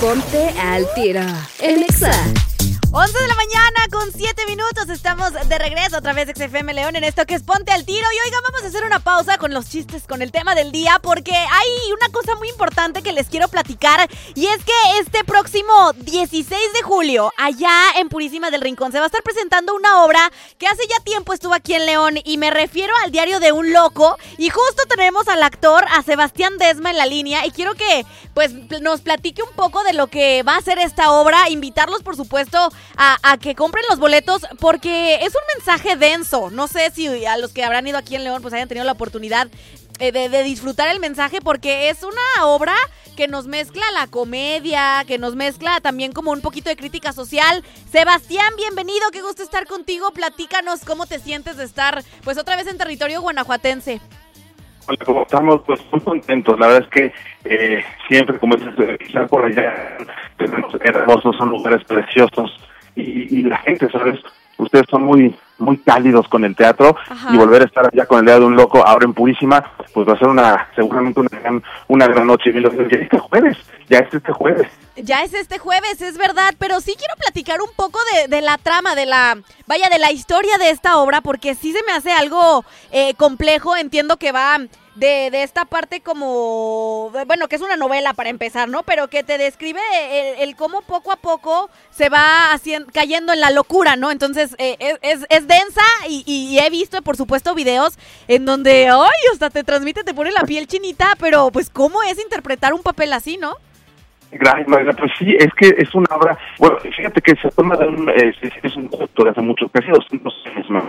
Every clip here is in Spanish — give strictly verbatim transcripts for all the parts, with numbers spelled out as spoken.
Ponte al Tiro en Exa. once de la mañana con siete minutos, estamos de regreso otra vez de X F M León en esto que es Ponte al Tiro. Y oigan, vamos a hacer una pausa con los chistes, con el tema del día, porque hay una cosa muy importante que les quiero platicar. Y es que este próximo dieciséis de julio, allá en Purísima del Rincón, se va a estar presentando una obra que hace ya tiempo estuvo aquí en León. Y me refiero al Diario de un Loco. Y justo tenemos al actor, a Sebastián Desma, en la línea. Y quiero que pues nos platique un poco de lo que va a ser esta obra. Invitarlos, por supuesto, A, a que compren los boletos, porque es un mensaje denso. No sé si a los que habrán ido aquí en León pues hayan tenido la oportunidad eh, de, de disfrutar el mensaje, porque es una obra que nos mezcla la comedia, que nos mezcla también como un poquito de crítica social. Sebastián, bienvenido, qué gusto estar contigo. Platícanos cómo te sientes de estar pues otra vez en territorio guanajuatense. Hola, ¿cómo estamos? Pues muy contentos. La verdad es que eh, siempre, como dices, estar por allá, tenemos hermosos, son lugares preciosos. Y, y la gente, ¿sabes? Ustedes son muy muy cálidos con el teatro. Ajá. Y volver a estar allá con el Día de un Loco ahora en Purísima, pues va a ser una seguramente una gran, una gran noche. Y lo ya es este jueves, ya es este jueves. Ya es este jueves, es verdad, pero sí quiero platicar un poco de, de la trama, de la, vaya, de la historia de esta obra, porque sí se me hace algo eh, complejo. Entiendo que va de, de esta parte como, bueno, que es una novela para empezar, ¿no? Pero que te describe el, el cómo poco a poco se va haciendo, cayendo en la locura, ¿no? Entonces eh, es, es, es densa y, y he visto, por supuesto, videos en donde, ay, hasta te transmite, te pone la piel chinita, pero pues cómo es interpretar un papel así, ¿no? Gracias, Magda. Pues sí, es que es una obra, bueno, fíjate que se toma de un, es, es un cuento de hace mucho, casi doscientos años más,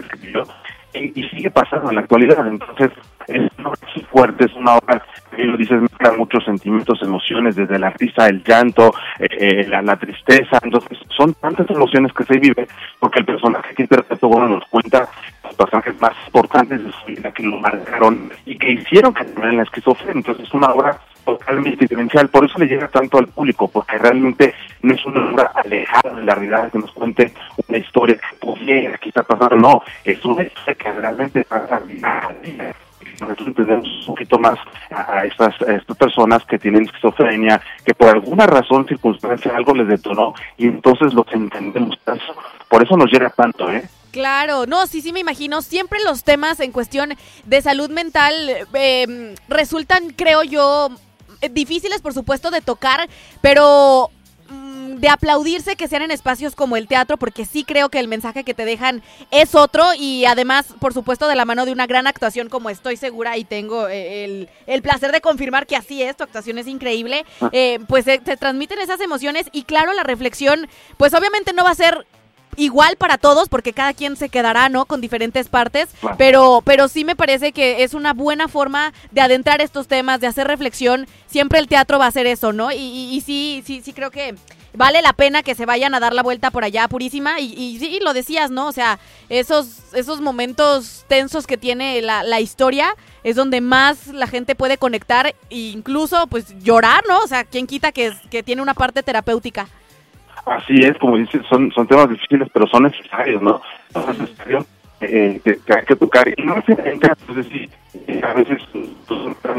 y, y sigue pasando en la actualidad. Entonces es una obra muy fuerte, es una obra que lo dices, mezcla muchos sentimientos, emociones, desde la risa, el llanto, eh, la, la tristeza. Entonces son tantas emociones que se vive, porque el personaje que interpretó, bueno, nos cuenta los pasajes más importantes de su vida que lo marcaron y que hicieron que terminara en la esquizofrenia. Entonces es una obra totalmente diferencial, por eso le llega tanto al público, porque realmente no es una obra alejada de la realidad que nos cuente una historia que pudiera quizá pasar, no, es una historia que realmente pasa día a día. Nosotros entendemos un poquito más a, a, estas, a estas personas que tienen esquizofrenia, que por alguna razón, circunstancia, algo les detonó, y entonces los entendemos tanto, por eso nos llega tanto, ¿eh? Claro, no, sí, sí me imagino. Siempre los temas en cuestión de salud mental eh, resultan, creo yo, difíciles, por supuesto, de tocar, pero mmm, de aplaudirse que sean en espacios como el teatro, porque sí creo que el mensaje que te dejan es otro, y además, por supuesto, de la mano de una gran actuación, como estoy segura y tengo eh, el, el placer de confirmar que así es, tu actuación es increíble, eh, pues se, se transmiten esas emociones, y claro, la reflexión, pues obviamente no va a ser igual para todos, porque cada quien se quedará, ¿no?, con diferentes partes, claro. pero pero sí me parece que es una buena forma de adentrar estos temas, de hacer reflexión. Siempre el teatro va a hacer eso, ¿no? Y, y, y sí, sí, sí creo que vale la pena que se vayan a dar la vuelta por allá, Purísima, y, y sí, lo decías, ¿no? O sea, esos, esos momentos tensos que tiene la, la historia es donde más la gente puede conectar e incluso, pues, llorar, ¿no? O sea, ¿quién quita que, que tiene una parte terapéutica? Así es, como dices, son son temas difíciles, pero son necesarios, ¿no? Son necesarios eh, que, que hay que tocar. Y no es decir, eh, a veces pues,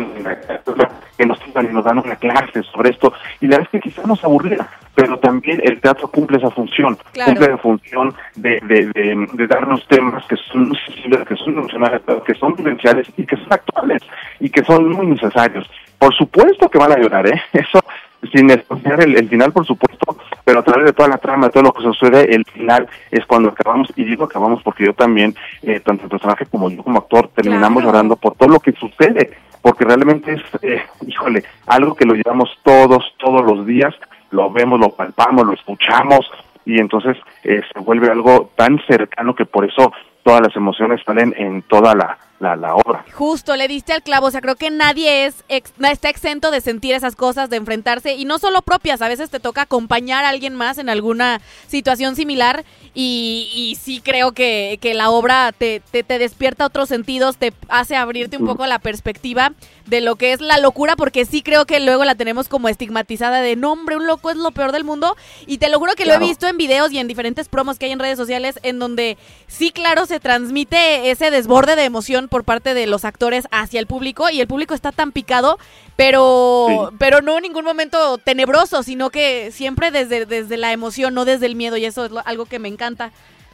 que nos sigan y nos dan una clase sobre esto, y la verdad es que quizás nos aburría, pero también el teatro cumple esa función, claro. cumple la función de, de, de, de darnos temas que son muy sensibles, que son emocionales, que son vivenciales y que son actuales, y que son muy necesarios. Por supuesto que van a llorar, ¿eh? Eso sin esconder el, el final, por supuesto, pero a través de toda la trama, de todo lo que sucede, el final es cuando acabamos, y digo acabamos porque yo también, eh, tanto el personaje como yo como actor, terminamos claro. llorando por todo lo que sucede, porque realmente es, eh, híjole, algo que lo llevamos todos, todos los días, lo vemos, lo palpamos, lo escuchamos, y entonces eh, se vuelve algo tan cercano que por eso todas las emociones salen en toda la La, la obra. Justo, le diste al clavo, o sea, creo que nadie es ex, está exento de sentir esas cosas, de enfrentarse, y no solo propias, a veces te toca acompañar a alguien más en alguna situación similar, y, y sí creo que, que la obra te, te, te despierta otros sentidos, te hace abrirte un poco la perspectiva de lo que es la locura, porque sí creo que luego la tenemos como estigmatizada de, no hombre, un loco es lo peor del mundo, y te lo juro que claro. lo he visto en videos y en diferentes promos que hay en redes sociales, en donde sí, claro, se transmite ese desborde de emoción atención por parte de los actores hacia el público y el público está tan picado, pero sí. pero no en ningún momento tenebroso, sino que siempre desde, desde la emoción, no desde el miedo, y eso es lo, algo que me encanta.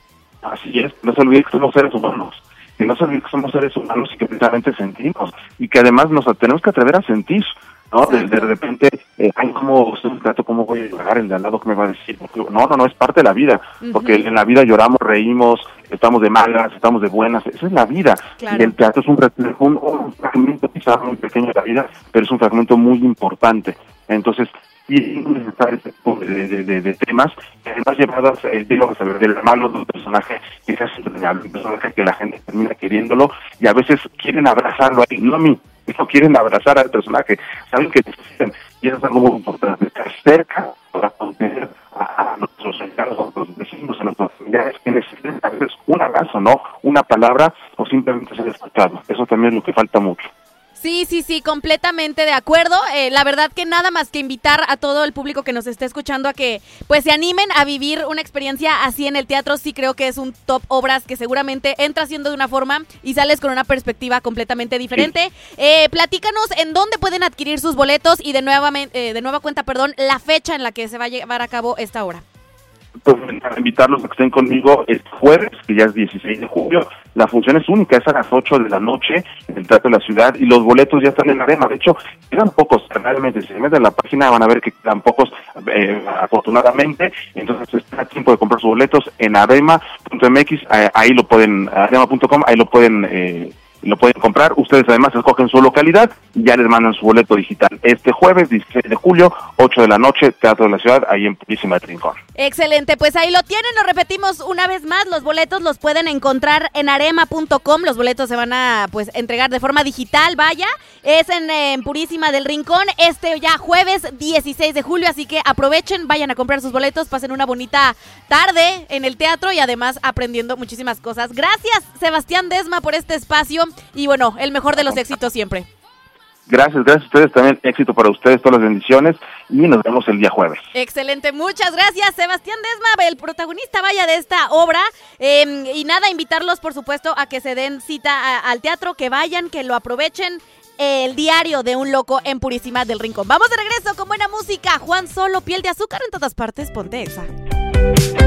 Así es, no se olvide que somos seres humanos, que no se olvide que somos seres humanos y que precisamente sentimos, y que además nos tenemos que atrever a sentir, ¿no? De, de repente, eh, ay, ¿cómo, ¿cómo voy a llorar? El de al lado, ¿qué me va a decir? Porque, no, no, no, es parte de la vida, uh-huh. porque en la vida lloramos, reímos, estamos de malas, estamos de buenas, esa es la vida, claro. Y el teatro es un, un, un fragmento quizá muy pequeño de la vida, pero es un fragmento muy importante, entonces, y es necesario este tipo de, de, de, de temas, que además llevadas, eh, digo, a saber, de la mano de un personaje que es entrañable, un personaje que la gente termina queriéndolo, y a veces quieren abrazarlo ahí, no a mí, no quieren abrazar al personaje, saben que necesitan, y eso es algo muy importante, estar cerca para contener a, a nuestros cercanos, a nuestros vecinos, a nuestros familiares, que necesitan a veces un abrazo, ¿no? Una palabra, o simplemente ser escuchado. Eso también es lo que falta mucho. Sí, sí, sí, completamente de acuerdo. Eh, la verdad que nada más que invitar a todo el público que nos esté escuchando a que pues se animen a vivir una experiencia así en el teatro. Sí creo que es un top obras que seguramente entras haciendo de una forma y sales con una perspectiva completamente diferente. Sí. Eh, platícanos en dónde pueden adquirir sus boletos y de nueva, eh, de nueva cuenta, perdón, la fecha en la que se va a llevar a cabo esta obra. Pues para invitarlos a que estén conmigo el jueves, que ya es dieciséis de julio, la función es única, es a las ocho de la noche en el Teatro de la Ciudad, y los boletos ya están en Arema. De hecho, quedan pocos, realmente, si se meten en la página van a ver que quedan pocos, eh, afortunadamente, entonces está a tiempo de comprar sus boletos en arema punto m x, eh, ahí lo pueden, arema punto com, ahí lo pueden... Eh, lo pueden comprar, ustedes además escogen su localidad y ya les mandan su boleto digital. Este jueves, dieciséis de julio, ocho de la noche, Teatro de la Ciudad, ahí en Purísima del Rincón. Excelente, pues ahí lo tienen, lo repetimos una vez más, los boletos los pueden encontrar en arema punto com, los boletos se van a pues entregar de forma digital, vaya, es en, en Purísima del Rincón, este ya jueves dieciséis de julio, así que aprovechen, vayan a comprar sus boletos, pasen una bonita tarde en el teatro y además aprendiendo muchísimas cosas. Gracias, Sebastián Desma, por este espacio. Y bueno, el mejor de los éxitos siempre. Gracias, gracias a ustedes también, éxito para ustedes, todas las bendiciones, y nos vemos el día jueves. Excelente, muchas gracias, Sebastián Desma, el protagonista, vaya, de esta obra, eh, y nada, invitarlos, por supuesto, a que se den cita a, al teatro, que vayan, que lo aprovechen, el diario de un loco en Purísima del Rincón. Vamos de regreso con buena música, Juan Solo, Piel de Azúcar, en todas partes, ponte Exa.